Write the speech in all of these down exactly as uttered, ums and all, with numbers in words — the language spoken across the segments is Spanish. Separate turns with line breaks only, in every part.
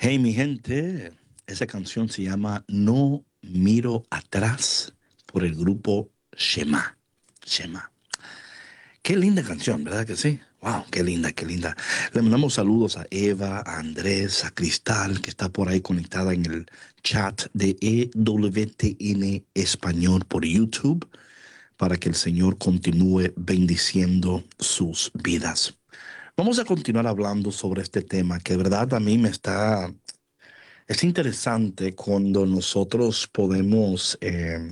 Hey, mi gente, esa canción se llama No Miro Atrás por el grupo Shema. Shema. Qué linda canción, ¿verdad que sí? Wow, qué linda, qué linda. Le mandamos saludos a Eva, a Andrés, a Cristal, que está por ahí conectada en el chat de E W T N Español por YouTube, para que el Señor continúe bendiciendo sus vidas. Vamos a continuar hablando sobre este tema que de verdad a mí me está. Es interesante cuando nosotros podemos eh,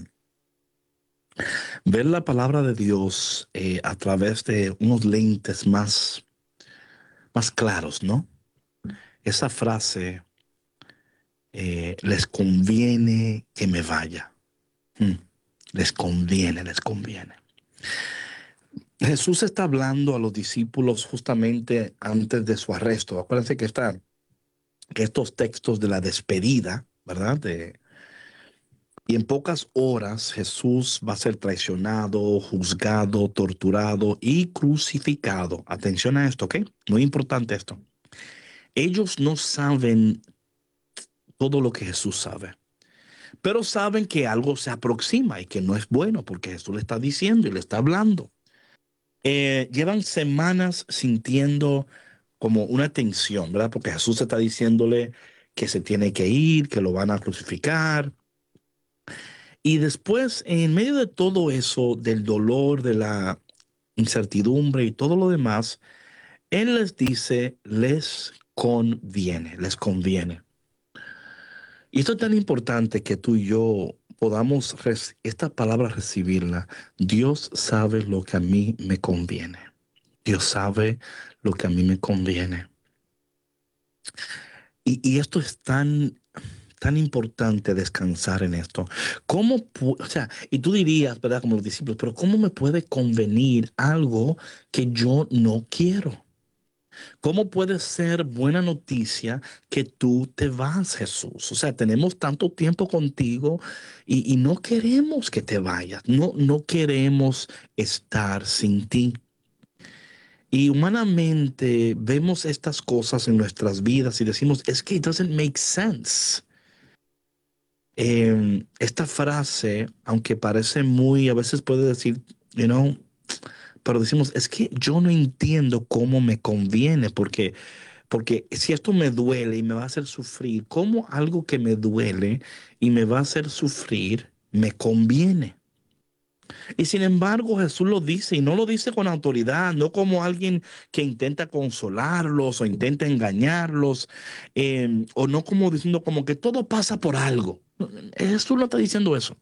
ver la palabra de Dios eh, a través de unos lentes más, más claros, ¿no? Esa frase, eh, les conviene que me vaya. Hmm. Les conviene, les conviene. Jesús está hablando a los discípulos justamente antes de su arresto. Acuérdense que, está, que estos textos de la despedida, ¿verdad? De, Y en pocas horas Jesús va a ser traicionado, juzgado, torturado y crucificado. Atención a esto, ¿ok? Muy importante esto. Ellos no saben todo lo que Jesús sabe, pero saben que algo se aproxima y que no es bueno porque Jesús le está diciendo y le está hablando. Eh, llevan semanas sintiendo como una tensión, ¿verdad? Porque Jesús está diciéndole que se tiene que ir, que lo van a crucificar. Y después, en medio de todo eso, del dolor, de la incertidumbre y todo lo demás, Él les dice, les conviene, les conviene. Y esto es tan importante que tú y yo podamos res- esta palabra recibirla. Dios sabe lo que a mí me conviene. Dios sabe lo que a mí me conviene. Y, y esto es tan, tan importante descansar en esto. ¿Cómo, pu- o sea, y tú dirías, ¿verdad? Como los discípulos, pero ¿cómo me puede convenir algo que yo no quiero? ¿Cómo puede ser buena noticia que tú te vas, Jesús? O sea, tenemos tanto tiempo contigo y, y no queremos que te vayas. No, no queremos estar sin ti. Y humanamente vemos estas cosas en nuestras vidas y decimos, es que it doesn't make sense. Eh, esta frase, aunque parece muy, a veces puede decir, you know, pero decimos, es que yo no entiendo cómo me conviene, porque, porque si esto me duele y me va a hacer sufrir, ¿cómo algo que me duele y me va a hacer sufrir me conviene? Y sin embargo, Jesús lo dice y no lo dice con autoridad, no como alguien que intenta consolarlos o intenta engañarlos, eh, o no como diciendo como que todo pasa por algo. Jesús no está diciendo eso.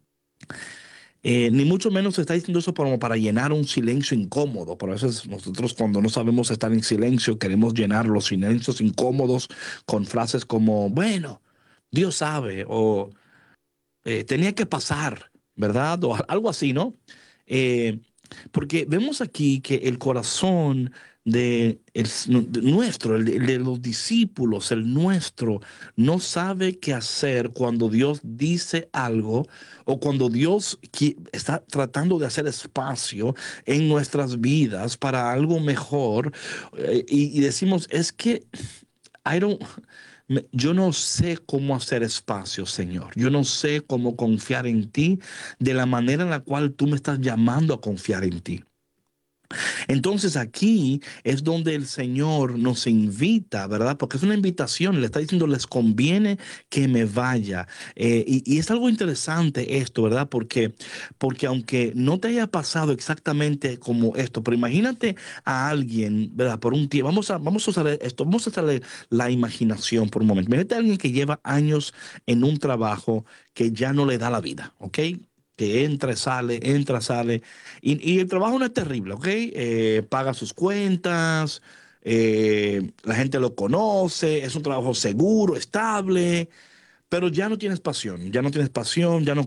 Eh, ni mucho menos está diciendo eso como para llenar un silencio incómodo. Por eso es- nosotros cuando no sabemos estar en silencio queremos llenar los silencios incómodos con frases como, bueno, Dios sabe, o eh, tenía que pasar, ¿verdad? O algo así, ¿no? Eh, Porque vemos aquí que el corazón de, el- de nuestro, el de, el de los discípulos, el nuestro, no sabe qué hacer cuando Dios dice algo o cuando Dios qui- está tratando de hacer espacio en nuestras vidas para algo mejor. Eh, y, y decimos, es que I don't, me- yo no sé cómo hacer espacio, Señor. Yo no sé cómo confiar en ti de la manera en la cual tú me estás llamando a confiar en ti. Entonces aquí es donde el Señor nos invita, ¿verdad? Porque es una invitación, le está diciendo, les conviene que me vaya. Eh, y, y es algo interesante esto, ¿verdad? Porque, porque aunque no te haya pasado exactamente como esto, pero imagínate a alguien, ¿verdad? Por un tiempo, vamos a, vamos a usar esto, vamos a usar la imaginación por un momento. Imagínate a alguien que lleva años en un trabajo que ya no le da la vida, ¿ok? Que entra, sale, entra, sale. Y, y el trabajo no es terrible, ¿ok? Eh, paga sus cuentas, eh, la gente lo conoce, es un trabajo seguro, estable, pero ya no tienes pasión, ya no tienes pasión, ya no